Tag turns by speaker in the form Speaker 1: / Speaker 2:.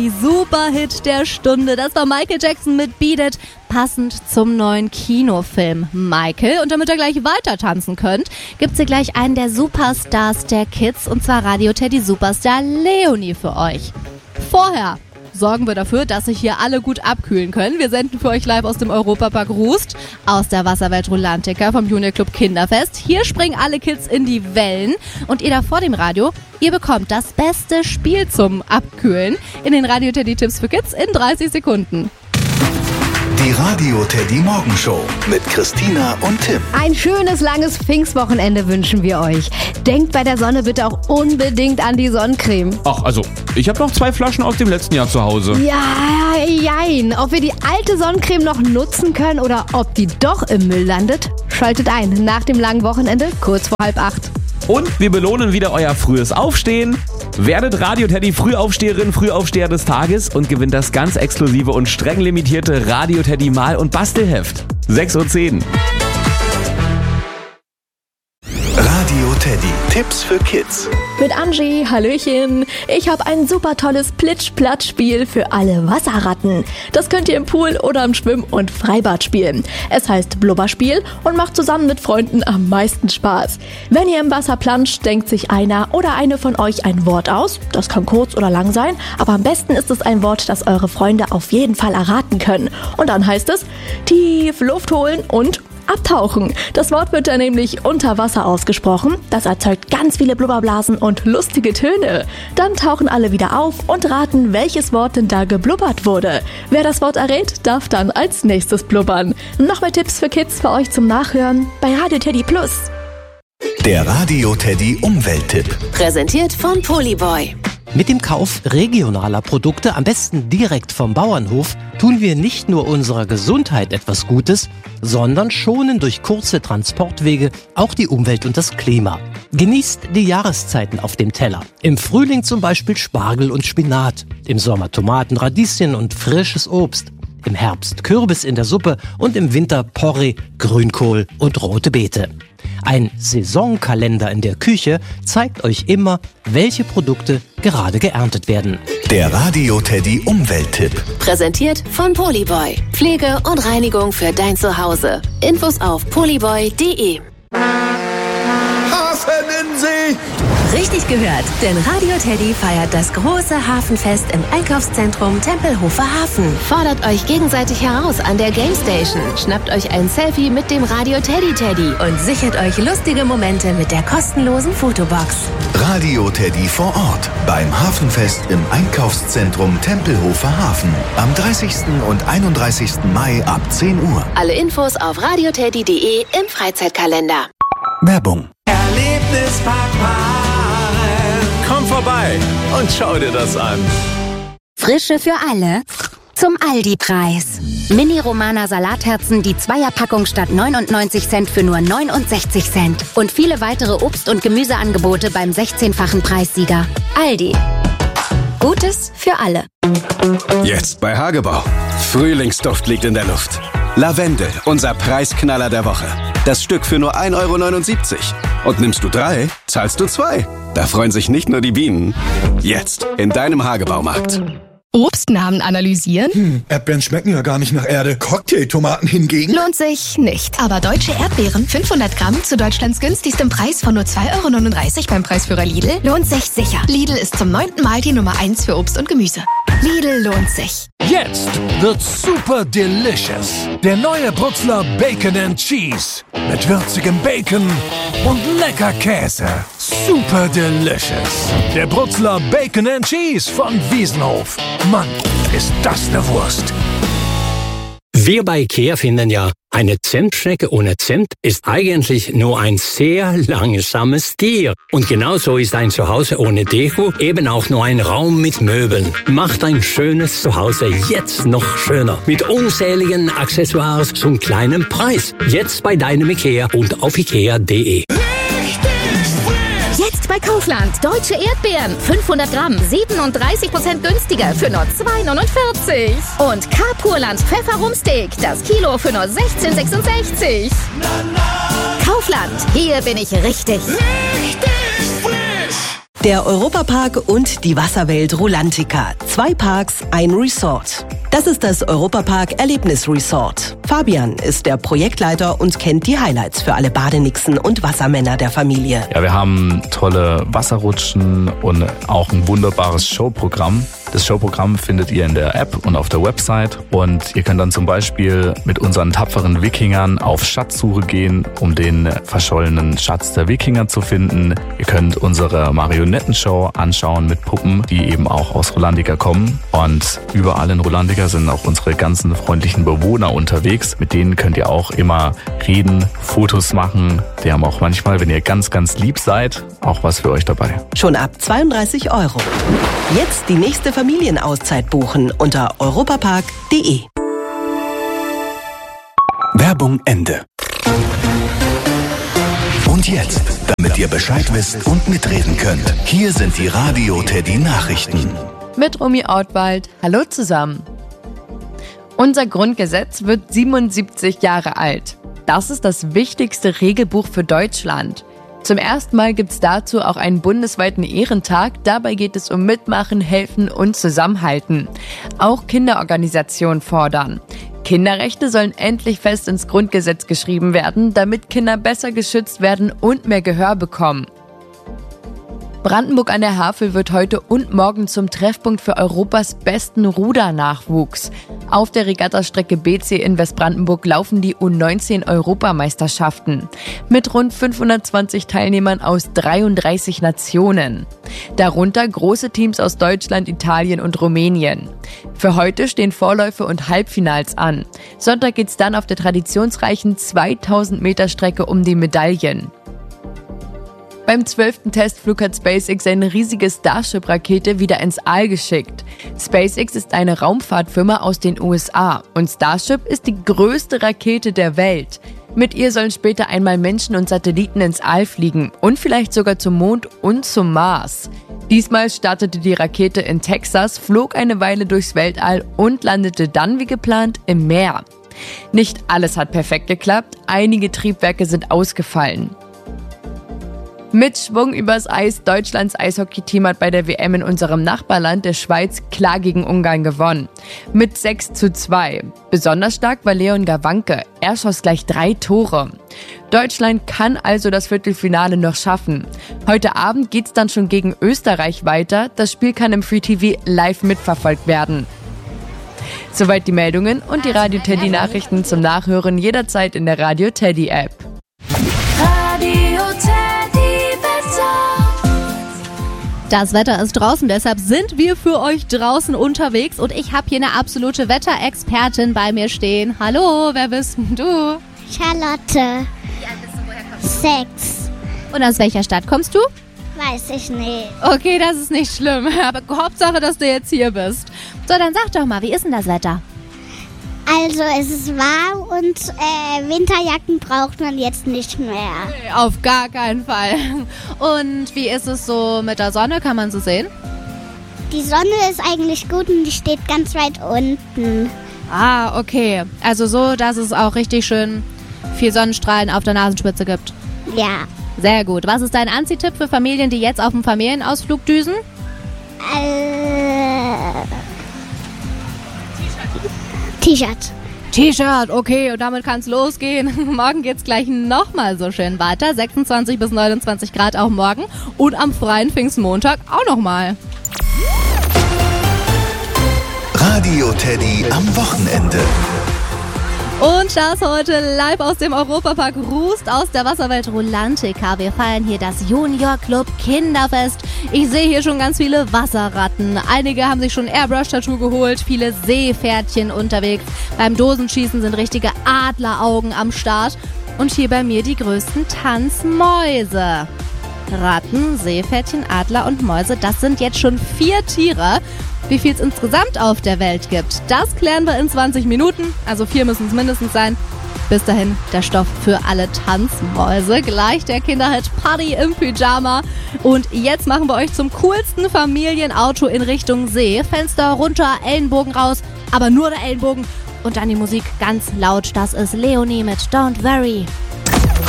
Speaker 1: Die Superhit der Stunde, das war Michael Jackson mit Beat It, passend zum neuen Kinofilm Michael. Und damit ihr gleich weiter tanzen könnt, gibt's hier gleich einen der Superstars der Kids, und zwar Radio Teddy Superstar Leonie für euch. Vorher sorgen wir dafür, dass sich hier alle gut abkühlen können. Wir senden für euch live aus dem Europapark Rust, aus der Wasserwelt Rulantica vom Junior Club Kinderfest. Hier springen alle Kids in die Wellen und ihr da vor dem Radio, ihr bekommt das beste Spiel zum Abkühlen in den Radio Teddy Tipps für Kids in 30 Sekunden.
Speaker 2: Die Radio Teddy Morgenshow mit Christina und Tim.
Speaker 3: Ein schönes, langes Pfingstwochenende wünschen wir euch. Denkt bei der Sonne bitte auch unbedingt an die Sonnencreme.
Speaker 4: Ach, also, ich habe noch 2 Flaschen aus dem letzten Jahr zu Hause.
Speaker 3: Ja, jein. Ob wir die alte Sonnencreme noch nutzen können oder ob die doch im Müll landet, schaltet ein nach dem langen Wochenende, kurz vor 7:30.
Speaker 4: Und wir belohnen wieder euer frühes Aufstehen. Werdet Radio Teddy Frühaufsteherin, Frühaufsteher des Tages und gewinnt das ganz exklusive und streng limitierte Radio Teddy Mal- und Bastelheft. 6:10 Uhr.
Speaker 2: Radio Teddy Tipps für Kids.
Speaker 5: Mit Angie, hallöchen. Ich habe ein super tolles Plitsch-Platsch-Spiel für alle Wasserratten. Das könnt ihr im Pool oder im Schwimm- und Freibad spielen. Es heißt Blubberspiel und macht zusammen mit Freunden am meisten Spaß. Wenn ihr im Wasser planscht, denkt sich einer oder eine von euch ein Wort aus. Das kann kurz oder lang sein, aber am besten ist es ein Wort, das eure Freunde auf jeden Fall erraten können. Und dann heißt es tief Luft holen und abtauchen. Das Wort wird dann nämlich unter Wasser ausgesprochen. Das erzeugt ganz viele Blubberblasen und lustige Töne. Dann tauchen alle wieder auf und raten, welches Wort denn da geblubbert wurde. Wer das Wort errät, darf dann als nächstes blubbern. Noch mehr Tipps für Kids für euch zum Nachhören bei Radio Teddy Plus.
Speaker 2: Der Radio Teddy Umwelttipp.
Speaker 6: Präsentiert von Polyboy.
Speaker 7: Mit dem Kauf regionaler Produkte, am besten direkt vom Bauernhof, tun wir nicht nur unserer Gesundheit etwas Gutes, sondern schonen durch kurze Transportwege auch die Umwelt und das Klima. Genießt die Jahreszeiten auf dem Teller. Im Frühling zum Beispiel Spargel und Spinat, im Sommer Tomaten, Radieschen und frisches Obst. Im Herbst Kürbis in der Suppe und im Winter Porree, Grünkohl und rote Beete. Ein Saisonkalender in der Küche zeigt euch immer, welche Produkte gerade geerntet werden.
Speaker 2: Der Radio Teddy Umwelttipp.
Speaker 6: Präsentiert von Polyboy. Pflege und Reinigung für dein Zuhause. Infos auf polyboy.de.
Speaker 2: Hafeninsel!
Speaker 6: Richtig gehört, denn Radio Teddy feiert das große Hafenfest im Einkaufszentrum Tempelhofer Hafen. Fordert euch gegenseitig heraus an der Gamestation, schnappt euch ein Selfie mit dem Radio Teddy und sichert euch lustige Momente mit der kostenlosen Fotobox.
Speaker 2: Radio Teddy vor Ort beim Hafenfest im Einkaufszentrum Tempelhofer Hafen am 30. und 31. Mai ab 10 Uhr.
Speaker 6: Alle Infos auf radioteddy.de im Freizeitkalender.
Speaker 2: Werbung.
Speaker 8: Erlebnispark komm vorbei und schau dir das an.
Speaker 9: Frische für alle zum Aldi-Preis. Mini-Romana Salatherzen, die Zweierpackung statt 99 Cent für nur 69 Cent. Und viele weitere Obst- und Gemüseangebote beim 16-fachen Preissieger. Aldi. Gutes für alle.
Speaker 8: Jetzt bei Hagebau. Frühlingsduft liegt in der Luft. Lavendel, unser Preisknaller der Woche. Das Stück für nur 1,79 €. Und nimmst du 3, zahlst du 2. Da freuen sich nicht nur die Bienen. Jetzt in deinem Hagebaumarkt.
Speaker 10: Obstnamen analysieren?
Speaker 11: Erdbeeren schmecken ja gar nicht nach Erde. Cocktailtomaten hingegen
Speaker 10: Lohnt sich nicht. Aber deutsche Erdbeeren, 500 Gramm zu Deutschlands günstigstem Preis von nur 2,39 € beim Preisführer Lidl, lohnt sich sicher. Lidl ist zum 9. Mal die Nummer 1 für Obst und Gemüse. Lidl lohnt sich.
Speaker 12: Jetzt wird's super delicious. Der neue Bruxler Bacon and Cheese. Mit würzigem Bacon und lecker Käse. Super delicious. Der Bruxler Bacon and Cheese von Wiesenhof. Mann, ist das eine Wurst.
Speaker 13: Wir bei IKEA finden ja, eine Zimtschnecke ohne Zimt ist eigentlich nur ein sehr langsames Tier. Und genauso ist ein Zuhause ohne Deko eben auch nur ein Raum mit Möbeln. Macht ein schönes Zuhause jetzt noch schöner. Mit unzähligen Accessoires zum kleinen Preis. Jetzt bei deinem IKEA und auf ikea.de.
Speaker 9: Jetzt bei Kaufland. Deutsche Erdbeeren. 500 Gramm. 37% günstiger für nur 2,49 €. Und Carpurland Pfefferrumsteak. Das Kilo für nur 16,66 €. Kaufland. Hier bin ich richtig.
Speaker 14: Der Europapark und die Wasserwelt Rulantica. 2 Parks, ein Resort. Das ist das Europapark Erlebnisresort. Fabian ist der Projektleiter und kennt die Highlights für alle Badenixen und Wassermänner der Familie.
Speaker 15: Ja, wir haben tolle Wasserrutschen und auch ein wunderbares Showprogramm. Das Showprogramm findet ihr in der App und auf der Website. Und ihr könnt dann zum Beispiel mit unseren tapferen Wikingern auf Schatzsuche gehen, um den verschollenen Schatz der Wikinger zu finden. Ihr könnt unsere Marionettenshow anschauen mit Puppen, die eben auch aus Rulantica kommen. Und überall in Rulantica sind auch unsere ganzen freundlichen Bewohner unterwegs. Mit denen könnt ihr auch immer reden, Fotos machen. Die haben auch manchmal, wenn ihr ganz, ganz lieb seid, auch was für euch dabei.
Speaker 14: Schon ab 32 €. Jetzt die nächste Familienauszeit buchen unter europapark.de.
Speaker 2: Werbung Ende. Und jetzt, damit ihr Bescheid wisst und mitreden könnt, hier sind die Radio Teddy Nachrichten.
Speaker 16: Mit Romy Ortwald. Hallo zusammen. Unser Grundgesetz wird 77 Jahre alt. Das ist das wichtigste Regelbuch für Deutschland. Zum ersten Mal gibt es dazu auch einen bundesweiten Ehrentag. Dabei geht es um Mitmachen, Helfen und Zusammenhalten. Auch Kinderorganisationen fordern. Kinderrechte sollen endlich fest ins Grundgesetz geschrieben werden, damit Kinder besser geschützt werden und mehr Gehör bekommen. Brandenburg an der Havel wird heute und morgen zum Treffpunkt für Europas besten Rudernachwuchs. Auf der Regattastrecke BC in Westbrandenburg laufen die U19-Europameisterschaften mit rund 520 Teilnehmern aus 33 Nationen. Darunter große Teams aus Deutschland, Italien und Rumänien. Für heute stehen Vorläufe und Halbfinals an. Sonntag geht's dann auf der traditionsreichen 2000 Meter Strecke um die Medaillen. Beim 12. Testflug hat SpaceX seine riesige Starship-Rakete wieder ins All geschickt. SpaceX ist eine Raumfahrtfirma aus den USA und Starship ist die größte Rakete der Welt. Mit ihr sollen später einmal Menschen und Satelliten ins All fliegen und vielleicht sogar zum Mond und zum Mars. Diesmal startete die Rakete in Texas, flog eine Weile durchs Weltall und landete dann wie geplant im Meer. Nicht alles hat perfekt geklappt, einige Triebwerke sind ausgefallen. Mit Schwung übers Eis, Deutschlands Eishockeyteam hat bei der WM in unserem Nachbarland der Schweiz klar gegen Ungarn gewonnen. Mit 6:2. Besonders stark war Leon Gawanke. Er schoss gleich 3 Tore. Deutschland kann also das Viertelfinale noch schaffen. Heute Abend geht's dann schon gegen Österreich weiter. Das Spiel kann im Free TV live mitverfolgt werden. Soweit die Meldungen und die Radio Teddy Nachrichten zum Nachhören jederzeit in der Radio Teddy App.
Speaker 1: Radio Teddy. Das Wetter ist draußen, deshalb sind wir für euch draußen unterwegs und ich habe hier eine absolute Wetterexpertin bei mir stehen. Hallo, wer bist denn du?
Speaker 17: Charlotte. Wie alt bist du, woher kommst du? 6.
Speaker 1: Und aus welcher Stadt kommst du?
Speaker 17: Weiß ich nicht.
Speaker 1: Okay, das ist nicht schlimm, aber Hauptsache, dass du jetzt hier bist. So, dann sag doch mal, wie ist denn das Wetter?
Speaker 17: Also es ist warm und Winterjacken braucht man jetzt nicht mehr.
Speaker 1: Nee, auf gar keinen Fall. Und wie ist es so mit der Sonne? Kann man so sehen?
Speaker 17: Die Sonne ist eigentlich gut und die steht ganz weit unten.
Speaker 1: Ah, okay. Also so, dass es auch richtig schön viel Sonnenstrahlen auf der Nasenspitze gibt.
Speaker 17: Ja.
Speaker 1: Sehr gut. Was ist dein Anziehtipp für Familien, die jetzt auf dem Familienausflug düsen? T-Shirt, okay, und damit kann's losgehen. Morgen geht's gleich nochmal so schön weiter. 26 bis 29 Grad auch morgen. Und am freien Pfingstmontag auch nochmal.
Speaker 2: Radio Teddy am Wochenende.
Speaker 1: Und das heute live aus dem Europapark Rust aus der Wasserwelt Rulantica. Wir feiern hier das Junior Club Kinderfest. Ich sehe hier schon ganz viele Wasserratten. Einige haben sich schon Airbrush-Tattoo geholt, viele Seepferdchen unterwegs. Beim Dosenschießen sind richtige Adleraugen am Start. Und hier bei mir die größten Tanzmäuse. Ratten, Seepferdchen, Adler und Mäuse, das sind jetzt schon 4 Tiere. Wie viel es insgesamt auf der Welt gibt, das klären wir in 20 Minuten. Also 4 müssen es mindestens sein. Bis dahin der Stoff für alle Tanzmäuse. Gleich der Kinderhit Party im Pyjama. Und jetzt machen wir euch zum coolsten Familienauto in Richtung See. Fenster runter, Ellenbogen raus, aber nur der Ellenbogen. Und dann die Musik ganz laut. Das ist Leonie mit Don't Worry.